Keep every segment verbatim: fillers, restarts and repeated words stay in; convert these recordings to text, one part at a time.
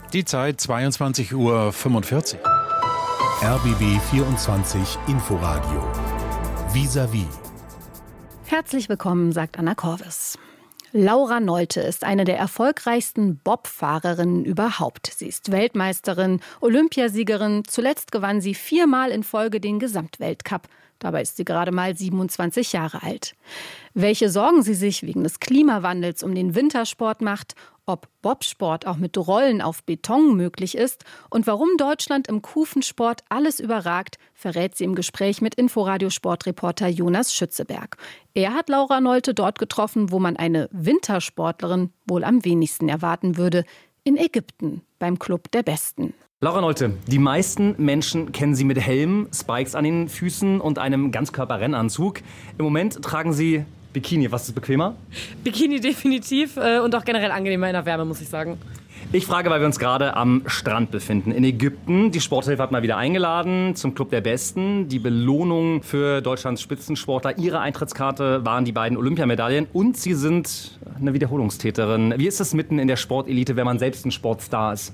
Die Zeit zweiundzwanzig Uhr fünfundvierzig. R B B vierundzwanzig Inforadio. Vis-à-vis. Herzlich willkommen, sagt Anna Korvis. Laura Nolte ist eine der erfolgreichsten Bobfahrerinnen überhaupt. Sie ist Weltmeisterin, Olympiasiegerin. Zuletzt gewann sie viermal in Folge den Gesamtweltcup. Dabei ist sie gerade mal siebenundzwanzig Jahre alt. Welche Sorgen sie sich wegen des Klimawandels um den Wintersport macht, ob Bobsport auch mit Rollen auf Beton möglich ist und warum Deutschland im Kufensport alles überragt, verrät sie im Gespräch mit Inforadio-Sportreporter Jonas Schützeberg. Er hat Laura Nolte dort getroffen, wo man eine Wintersportlerin wohl am wenigsten erwarten würde, in Ägypten, beim Club der Besten. Laura Nolte, die meisten Menschen kennen Sie mit Helm, Spikes an den Füßen und einem Ganzkörper-Rennanzug. Im Moment tragen Sie Bikini. Was ist bequemer? Bikini definitiv äh, und auch generell angenehmer in der Wärme, muss ich sagen. Ich frage, weil wir uns gerade am Strand befinden in Ägypten. Die Sporthilfe hat mal wieder eingeladen zum Club der Besten. Die Belohnung für Deutschlands Spitzensportler. Ihre Eintrittskarte waren die beiden Olympiamedaillen und Sie sind eine Wiederholungstäterin. Wie ist es mitten in der Sportelite, wenn man selbst ein Sportstar ist?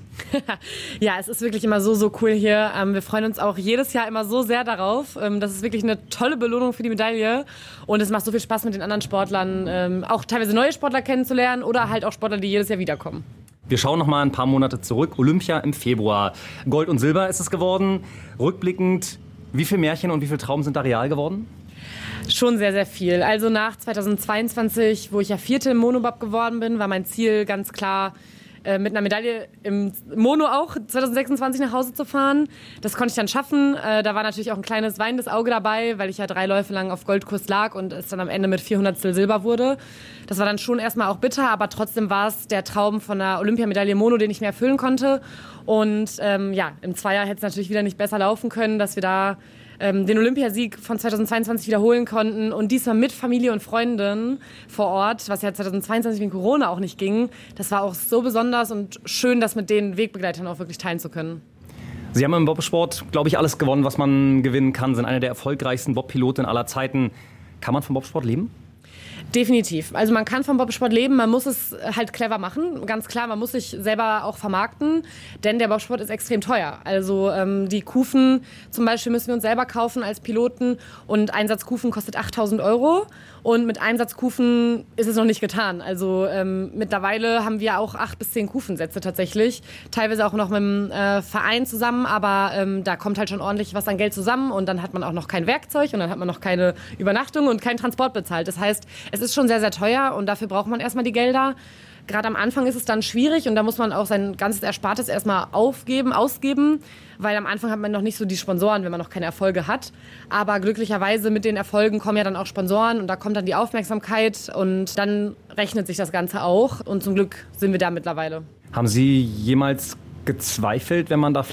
Ja, es ist wirklich immer so, so cool hier. Ähm, wir freuen uns auch jedes Jahr immer so sehr darauf. Ähm, das ist wirklich eine tolle Belohnung für die Medaille. Und es macht so viel Spaß mit den anderen Sportlern, ähm, auch teilweise neue Sportler kennenzulernen oder halt auch Sportler, die jedes Jahr wiederkommen. Wir schauen noch mal ein paar Monate zurück. Olympia im Februar. Gold und Silber ist es geworden. Rückblickend, wie viel Märchen und wie viel Traum sind da real geworden? Schon sehr, sehr viel. Also nach zweitausendzweiundzwanzig, wo ich ja Vierte im Monobob geworden bin, war mein Ziel ganz klar, äh, mit einer Medaille im Mono auch zweitausendsechsundzwanzig nach Hause zu fahren. Das konnte ich dann schaffen. Äh, da war natürlich auch ein kleines weinendes Auge dabei, weil ich ja drei Läufe lang auf Goldkurs lag und es dann am Ende mit vierhundertstel Silber wurde. Das war dann schon erstmal auch bitter, aber trotzdem war es der Traum von einer Olympiamedaille im Mono, den ich mir erfüllen konnte. Und ähm, ja, im Zweier hätte es natürlich wieder nicht besser laufen können, dass wir da ähm, den Olympiasieg von zweitausendzweiundzwanzig wiederholen konnten und diesmal mit Familie und Freunden vor Ort, was ja zweitausendzweiundzwanzig wegen Corona auch nicht ging. Das war auch so besonders und schön, das mit den Wegbegleitern auch wirklich teilen zu können. Sie haben im Bobsport, glaube ich, alles gewonnen, was man gewinnen kann, sind eine der erfolgreichsten Bobpiloten aller Zeiten. Kann man vom Bobsport leben? Definitiv. Also man kann vom Bobsport leben, man muss es halt clever machen. Ganz klar, man muss sich selber auch vermarkten, denn der Bobsport ist extrem teuer. Also ähm, die Kufen zum Beispiel müssen wir uns selber kaufen als Piloten und ein Satz Kufen kostet achttausend Euro und mit einem Satz Kufen ist es noch nicht getan. Also ähm, mittlerweile haben wir auch acht bis zehn Kufensätze tatsächlich, teilweise auch noch mit dem äh, Verein zusammen, aber ähm, da kommt halt schon ordentlich was an Geld zusammen und dann hat man auch noch kein Werkzeug und dann hat man noch keine Übernachtung und keinen Transport bezahlt. Das heißt, es ist schon sehr, sehr teuer und dafür braucht man erstmal die Gelder. Gerade am Anfang ist es dann schwierig und da muss man auch sein ganzes Erspartes erstmal aufgeben, ausgeben, weil am Anfang hat man noch nicht so die Sponsoren, wenn man noch keine Erfolge hat. Aber glücklicherweise mit den Erfolgen kommen ja dann auch Sponsoren und da kommt dann die Aufmerksamkeit und dann rechnet sich das Ganze auch und zum Glück sind wir da mittlerweile. Haben Sie jemals gezweifelt, wenn man da